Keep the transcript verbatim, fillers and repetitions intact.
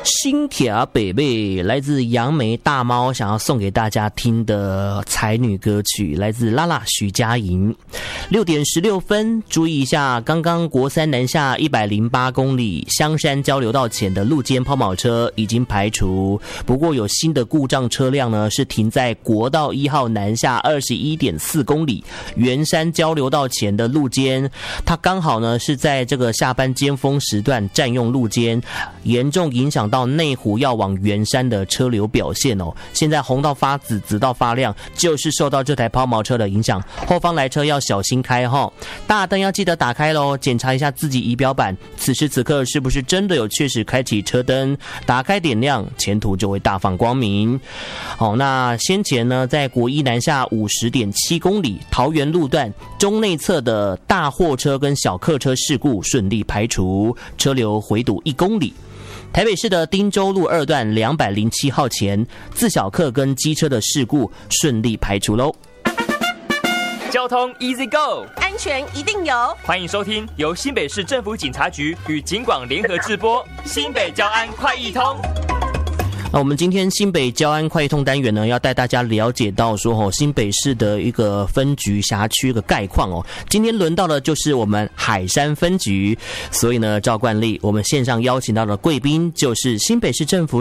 心跳北北，来自杨梅大猫想要送给大家听的才女歌曲，来自拉拉徐佳莹。六点十六分，注意一下，刚刚国三南下一百零八公里香山交流道前的路肩抛锚车已经排除，不过有新的故障车辆呢，是停在国道一号南下二十一点四公里圆山交流道前的路肩，它刚好呢是在这个下班尖峰时段占用路肩，严重影响到内湖要往圆山的车流表现哦。现在红到发紫，紫到发亮，就是受到这台抛锚车的影响，后方来车要小心开哈，大灯要记得打开咯，检查一下自己仪表板，此时此刻是不是真的有确实开启车灯，打开点亮，前途就会大放光明。好，那先前呢，在国一南下五十点七公里桃园路段中内侧的大货车跟小客车事故顺利排除，车流回堵一公里。台北市的汀州路二段两百零七号前自小客跟机车的事故顺利排除喽。 交通 Easy Go， 安全一定有。 欢迎收听由新北市政府警察局与警广联合制播新北交安快易通。 那我们今天新北交安快易通单元呢，要带大家了解到说哦，新北市的一个分局辖区的概况哦。今天轮到的就是我们海山分局，所以呢，照惯例，我们线上邀请到的贵宾就是新北市政府